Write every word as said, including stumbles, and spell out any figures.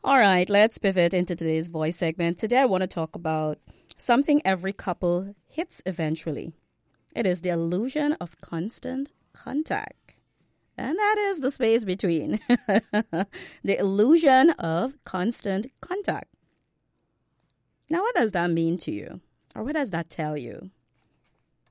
All right, let's pivot into today's voice segment. Today I want to talk about something every couple hits eventually. It is the illusion of constant contact. And that is the space between. The illusion of constant contact. Now, what does that mean to you? Or what does that tell you?